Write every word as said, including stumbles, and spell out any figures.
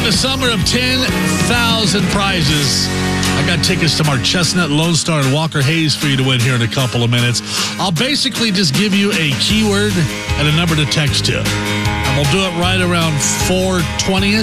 a summer of ten thousand prizes. I got tickets to Mark Chestnut, Lone Star, and Walker Hayes for you to win here in a couple of minutes. I'll basically just give you a keyword and a number to text to. And we'll do it right around four twenty.